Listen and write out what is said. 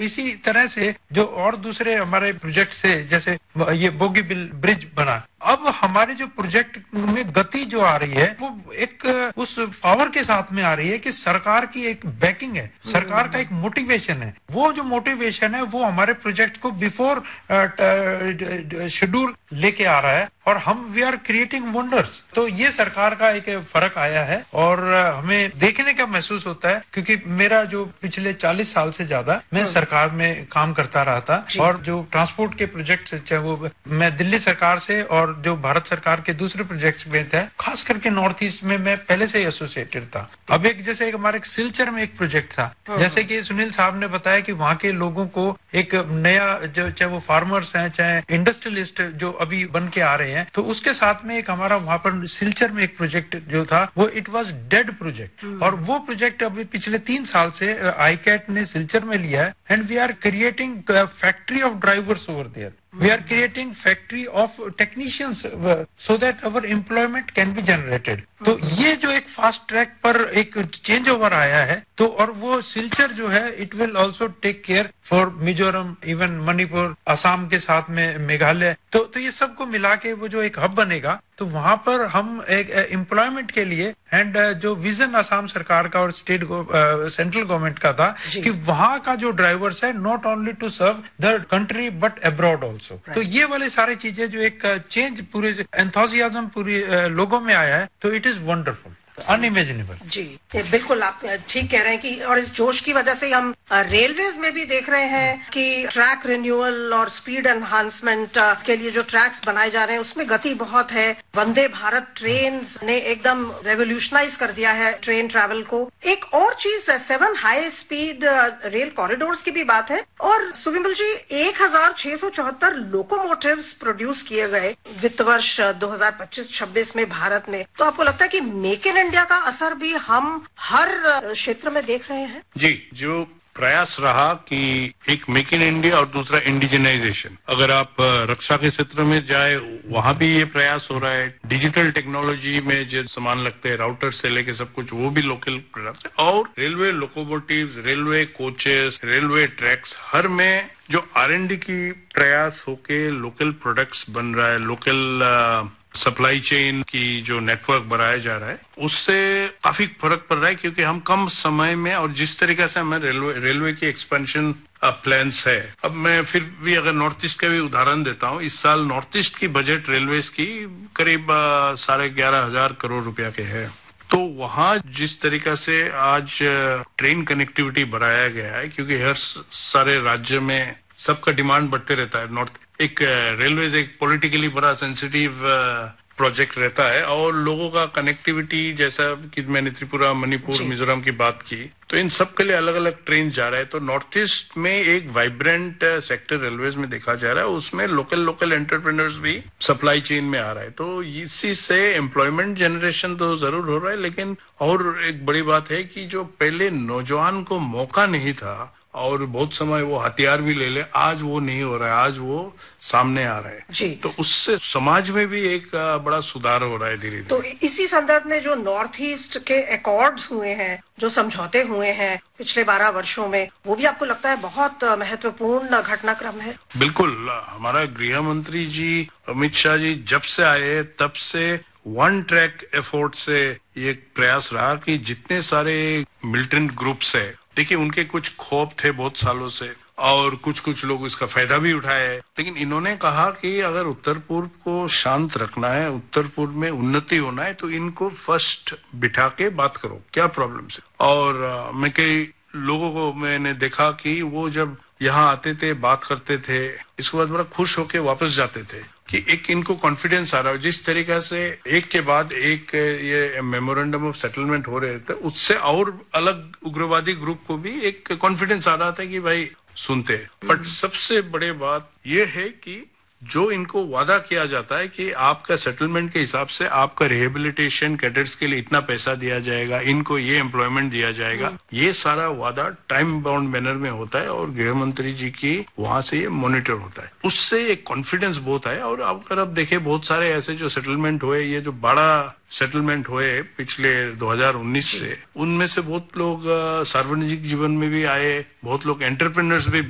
इसी तरह से जो और दूसरे हमारे प्रोजेक्ट से, जैसे ये बोगीबिल ब्रिज बना, अब हमारे जो प्रोजेक्ट में गति जो आ रही है वो एक उस पावर के साथ में आ रही है कि सरकार की एक बैकिंग है, सरकार का एक मोटिवेशन है। वो जो मोटिवेशन है वो हमारे प्रोजेक्ट को बिफोर शेड्यूल लेके आ रहा है और हम वी आर क्रिएटिंग वंडर्स। तो ये सरकार का एक फर्क आया है और हमें देखने का महसूस होता है, क्योंकि मेरा जो पिछले 40 साल से ज्यादा मैं सरकार में काम करता रहा था और जो ट्रांसपोर्ट के प्रोजेक्ट चाहे वो मैं दिल्ली सरकार से और जो भारत सरकार के दूसरे प्रोजेक्ट्स में थे, खास करके नॉर्थ ईस्ट में मैं पहले से ही एसोसिएटेड था। अब एक जैसे हमारे सिलचर में एक प्रोजेक्ट था, जैसे कि सुनील साहब ने बताया कि वहाँ के लोगों को एक नया, जो चाहे वो फार्मर्स हैं चाहे इंडस्ट्रियलिस्ट जो अभी बन के आ रहे हैं, तो उसके साथ में एक हमारा वहाँ पर सिलचर में एक प्रोजेक्ट जो था वो इट वाज डेड प्रोजेक्ट, और वो प्रोजेक्ट अभी पिछले 3 साल से आईकैट ने सिलचर में लिया है and we are creating factory of drivers over there. We are creating factory of technicians so that our employment can be generated. तो ये जो एक फास्ट ट्रैक पर एक चेंज ओवर आया है, तो और वो सिलचर जो है it will also take care for Mizoram, even Manipur, Assam के साथ में मेघालय। तो ये सबको मिला के वो जो एक हब बनेगा, तो वहां पर हम एक एम्प्लॉयमेंट के लिए एंड जो विजन असम सरकार का और स्टेट सेंट्रल गवर्नमेंट का था कि वहां का जो ड्राइवर्स है not only to serve the country but abroad also. तो ये वाले सारी चीजें जो एक चेंज पूरे एंथुसियाज्म पूरे लोगों में आया है, तो इट इज वंडरफुल, अनइमेजिनेबल। जी बिल्कुल, आप ठीक कह रहे हैं कि और इस जोश की वजह से हम रेलवेज में भी देख रहे हैं कि ट्रैक रिन्यूअल और स्पीड एनहांसमेंट के लिए जो ट्रैक्स बनाए जा रहे हैं उसमें गति बहुत है। वंदे भारत ट्रेन ने एकदम रेवोल्यूशनाइज कर दिया है ट्रेन ट्रैवल को। एक और चीज 7 हाई स्पीड रेल कॉरिडोर्स की भी बात है, और सुविमल जी 1674 लोकोमोटिव्स प्रोड्यूस किए गए वित्त वर्ष 2025-26 में भारत में। तो आपको लगता है कि मेक इन इंडिया का असर भी हम हर क्षेत्र में देख रहे हैं? जी, जो प्रयास रहा कि एक मेक इन इंडिया और दूसरा इंडिजिनाइजेशन, अगर आप रक्षा के क्षेत्र में जाए वहां भी ये प्रयास हो रहा है। डिजिटल टेक्नोलॉजी में जो सामान लगते हैं, राउटर से लेके सब कुछ, वो भी लोकल प्रोडक्ट है। और railway locomotives, railway coaches, railway tracks, हर में जो R&D की प्रयास होके लोकल प्रोडक्ट्स बन रहा है, लोकल सप्लाई चेन की जो नेटवर्क बनाया जा रहा है, उससे काफी फर्क पड़ रहा है, क्योंकि हम कम समय में और जिस तरीके से हमें रेलवे की एक्सपेंशन प्लान्स है। अब मैं फिर भी अगर नॉर्थ ईस्ट का भी उदाहरण देता हूँ, इस साल नॉर्थ ईस्ट की बजट रेलवेज की करीब 11,500 करोड़ रुपया के है। तो वहाँ जिस तरीका से आज ट्रेन कनेक्टिविटी बढ़ाया गया है, क्योंकि हर सारे राज्य में सबका डिमांड बढ़ते रहता है। नॉर्थ एक रेलवेज एक पॉलिटिकली बड़ा सेंसिटिव प्रोजेक्ट रहता है, और लोगों का कनेक्टिविटी, जैसा कि मैंने त्रिपुरा, मणिपुर, मिजोरम की बात की, तो इन सब के लिए अलग अलग ट्रेन जा रहा है। तो नॉर्थ ईस्ट में एक वाइब्रेंट सेक्टर रेलवेज में देखा जा रहा है, उसमें लोकल एंटरप्रेन्योर्स भी सप्लाई चेन में आ रहा है। तो इसी से एम्प्लॉयमेंट जनरेशन तो जरूर हो रहा है, लेकिन और एक बड़ी बात है कि जो पहले नौजवान को मौका नहीं था और बहुत समय वो हथियार भी ले ले, आज वो नहीं हो रहा है, आज वो सामने आ रहा है जी। तो उससे समाज में भी एक बड़ा सुधार हो रहा है धीरे धीरे। तो इसी संदर्भ में जो नॉर्थ ईस्ट के अकॉर्ड्स हुए हैं, जो समझौते हुए हैं पिछले 12 वर्षों में, वो भी आपको लगता है बहुत महत्वपूर्ण घटनाक्रम है? बिल्कुल, हमारा गृह मंत्री जी अमित शाह जी जब से आए तब से वन ट्रैक एफोर्ट से ये प्रयास रहा कि जितने सारे मिलिटेंट ग्रुप्स है, देखिए उनके कुछ खौफ थे बहुत सालों से, और कुछ लोग इसका फायदा भी उठाए, लेकिन इन्होंने कहा कि अगर उत्तर पूर्व को शांत रखना है, उत्तर पूर्व में उन्नति होना है, तो इनको फर्स्ट बिठा के बात करो, क्या प्रॉब्लम है। और मैं कई लोगों को मैंने देखा कि वो जब यहाँ आते थे, बात करते थे, इसके बाद बड़ा खुश होके वापस जाते थे कि एक इनको कॉन्फिडेंस आ रहा है। जिस तरीके से एक के बाद एक ये मेमोरेंडम ऑफ सेटलमेंट हो रहे थे, उससे और अलग उग्रवादी ग्रुप को भी एक कॉन्फिडेंस आ रहा था कि भाई सुनते। बट सबसे बड़ी बात ये है कि जो इनको वादा किया जाता है कि आपका सेटलमेंट के हिसाब से आपका रिहेबिलिटेशन कैडेट्स के लिए इतना पैसा दिया जाएगा, इनको ये एम्प्लॉयमेंट दिया जाएगा, ये सारा वादा टाइम बाउंड मैनर में होता है और गृह मंत्री जी की वहां से ये मॉनिटर होता है। उससे एक कॉन्फिडेंस बहुत है। और अगर आप देखें बहुत सारे ऐसे जो सेटलमेंट हुए, ये जो बड़ा सेटलमेंट हुए पिछले 2019 से, उनमें से बहुत लोग सार्वजनिक जीवन में भी आए, बहुत लोग एंटरप्रेन्योर्स भी